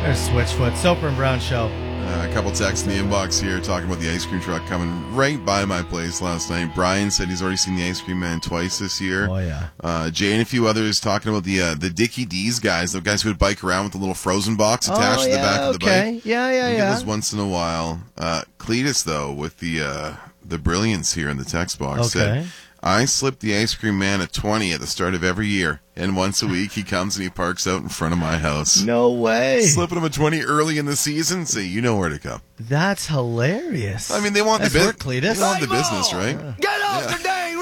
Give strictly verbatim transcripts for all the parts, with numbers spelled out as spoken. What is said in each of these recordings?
There's Switchfoot, Soper and Brown Show. Uh, a couple texts in the inbox here talking about the ice cream truck coming right by my place last night. Brian said he's already seen the Ice Cream Man twice this year. Oh, yeah. Uh, Jay and a few others talking about the uh, the Dickie D's guys, the guys who would bike around with the little frozen box attached oh, to the yeah, back of the okay. bike. Yeah, yeah, we yeah. get those once in a while. Uh, Cletus, though, with the uh, the brilliance here in the text box, Okay. said, I slip the Ice Cream Man a twenty at the start of every year, and once a week he comes and he parks out in front of my house. No way. Slipping him a twenty early in the season, so you know where to come. That's hilarious. I mean, they want That's the work, business. Cletus. They want the business, right? Get off yeah. the dang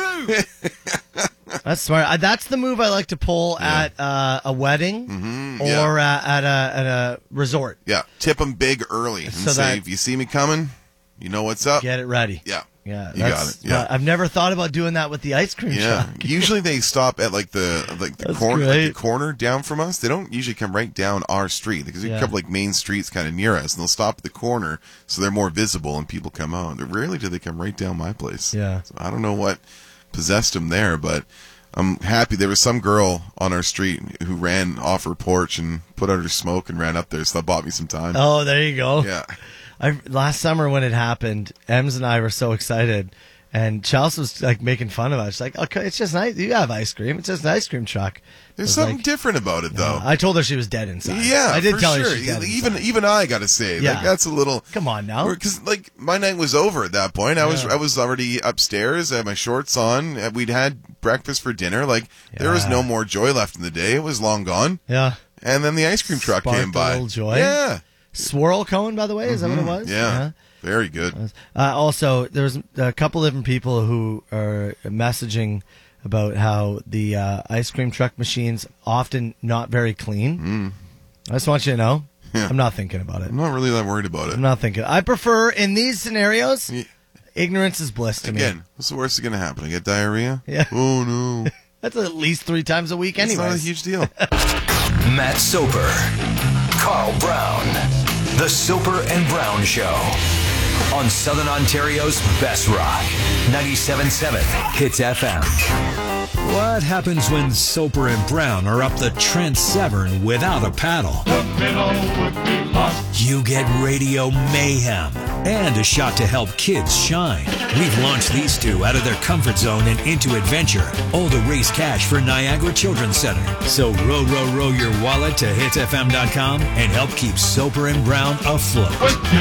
roof! That's smart. Uh, that's the move I like to pull Yeah. at uh, a wedding Mm-hmm, or yeah. uh, at a at a resort. Yeah, tip them big early and So say, that- if you see me coming, you know what's up. Get it ready. Yeah. Yeah, You that's- got it, yeah. uh, I've never thought about doing that with the ice cream Yeah, truck. usually they stop at like the like the That's corner, like the great. corner down from us. They don't usually come right down our street because we Yeah. come like main streets kind of near us, and they'll stop at the corner so they're more visible and people come out. Rarely do they come right down my place. Yeah. So I don't know what possessed them there, but I'm happy. There was some girl on our street who ran off her porch and put out her smoke and ran up there, so that bought me some time. Oh, there you go. Yeah. I last summer when it happened, Ems and I were so excited, and Chelsea was like making fun of us. She's like, "Okay, it's just nice. You have ice cream. It's just an ice cream truck." There's I was something like, different about it, though. I told her she was dead inside. Yeah, I did for tell sure. her she's dead even inside. even I got to say, Yeah. like that's a little. Come on now. Because like my night was over at that point. I was Yeah. I was already upstairs. I had my shorts on. and We'd had breakfast for dinner. Like there was Yeah. no more joy left in the day. It was long gone. Yeah. And then the ice cream truck Sparked came a by. little joy. Yeah, Swirl cone, by the way, is that what it was? yeah, very good. Uh, also, there's a couple different people who are messaging about how the uh, ice cream truck machine's often not very clean. Mm. I just want you to know, Yeah. I'm not thinking about it. I'm not really that worried about it. I'm not thinking. I prefer, in these scenarios, Yeah. ignorance is bliss to me. Again, what's the worst that's going to happen? I get diarrhea? Yeah. Oh, no. That's at least three times a week It's anyway. not a huge deal. Matt Soper, Carl Brown, The Soper and Brown Show on Southern Ontario's Best Rock, ninety-seven point seven Hits F M. What happens when Soper and Brown are up the Trent Severn without a paddle? You get radio mayhem and a shot to help kids shine. We've launched these two out of their comfort zone and into adventure, all to raise cash for Niagara Children's Center. So row, row, row your wallet to hits f m dot com and help keep Soper and Brown afloat.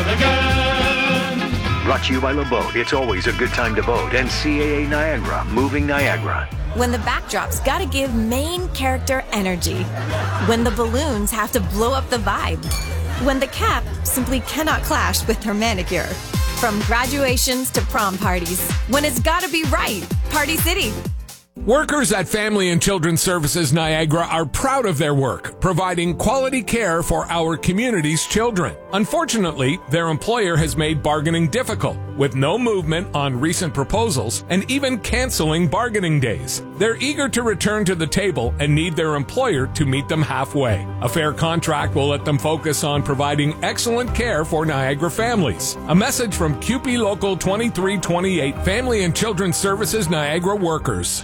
Brought to you by LeBeau. It's always a good time to vote. And C A A Niagara, moving Niagara. When the backdrop's gotta give main character energy. When the balloons have to blow up the vibe. When the cap simply cannot clash with her manicure. From graduations to prom parties. When it's gotta be right. Party City. Workers at Family and Children's Services Niagara are proud of their work, providing quality care for our community's children. Unfortunately, their employer has made bargaining difficult, with no movement on recent proposals and even canceling bargaining days. They're eager to return to the table and need their employer to meet them halfway. A fair contract will let them focus on providing excellent care for Niagara families. A message from Q P Local twenty-three twenty-eight Family and Children's Services Niagara workers.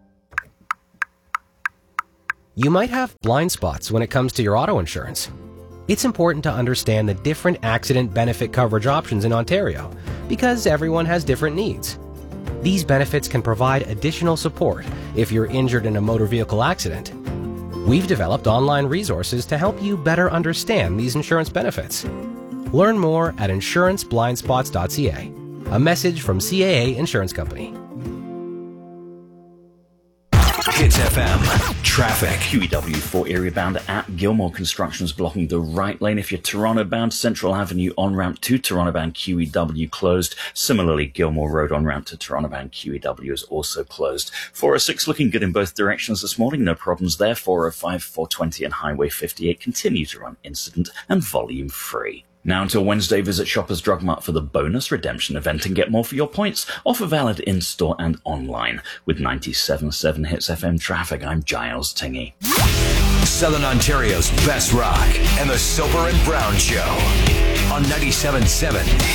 You might have blind spots when it comes to your auto insurance. It's important to understand the different accident benefit coverage options in Ontario because everyone has different needs. These benefits can provide additional support if you're injured in a motor vehicle accident. We've developed online resources to help you better understand these insurance benefits. Learn more at insurance blind spots dot c a. A message from C A A Insurance Company. Hits F M. Traffic. Q E W four area bound at Gilmore. Construction is blocking the right lane. If you're Toronto bound, Central Avenue on ramp to Toronto bound Q E W closed. Similarly, Gilmore Road on ramp to Toronto bound Q E W is also closed. four oh six looking good in both directions this morning. No problems there. four oh five, four twenty and Highway fifty-eight continue to run incident and volume free. Now until Wednesday, visit Shoppers Drug Mart for the bonus redemption event and get more for your points. Offer valid in-store and online. With ninety-seven point seven Hits F M traffic, I'm Giles Tingy. Southern Ontario's Best Rock and the Soper and Brown Show on ninety-seven point seven